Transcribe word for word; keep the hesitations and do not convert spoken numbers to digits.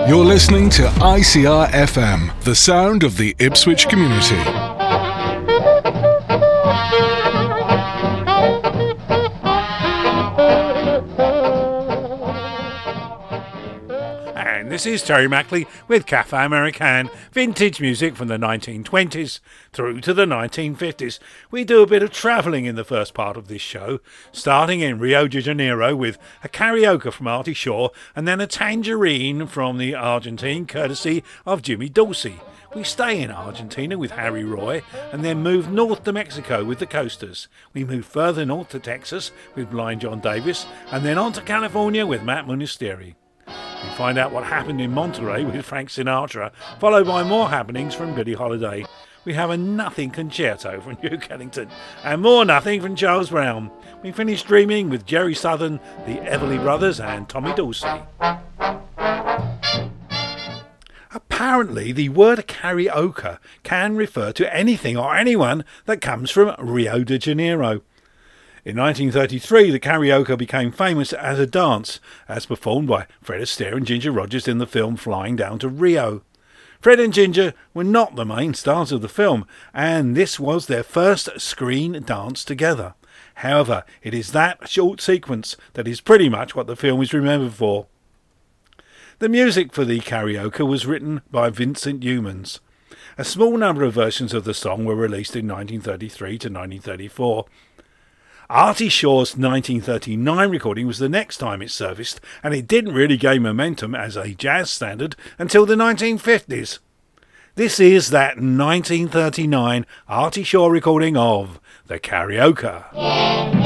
You're listening to I C R F M, the sound of the Ipswich community. And this is Terry Mackley with Cafe American, vintage music from the nineteen twenties through to the nineteen fifties. We do a bit of travelling in the first part of this show, starting in Rio de Janeiro with a karaoke from Artie Shaw and then a tangerine from the Argentine, courtesy of Jimmy Dorsey. We stay in Argentina with Harry Roy and then move north to Mexico with the Coasters. We move further north to Texas with Blind John Davis and then on to California with Matt Munisteri. We find out what happened in Monterey with Frank Sinatra, followed by more happenings from Billie Holiday. We have a Nothing concerto from Duke Ellington and more Nothing from Charles Brown. We finish dreaming with Jerry Southern, the Everly Brothers and Tommy Dorsey. Apparently, the word karaoke can refer to anything or anyone that comes from Rio de Janeiro. In nineteen thirty-three, the karaoke became famous as a dance, as performed by Fred Astaire and Ginger Rogers in the film Flying Down to Rio. Fred and Ginger were not the main stars of the film, and this was their first screen dance together. However, it is that short sequence that is pretty much what the film is remembered for. The music for the karaoke was written by Vincent Youmans. A small number of versions of the song were released in nineteen thirty-three to nineteen thirty-four. Artie Shaw's nineteen thirty-nine recording was the next time it surfaced, and it didn't really gain momentum as a jazz standard until the nineteen fifties. This is that nineteen thirty-nine Artie Shaw recording of the karaoke.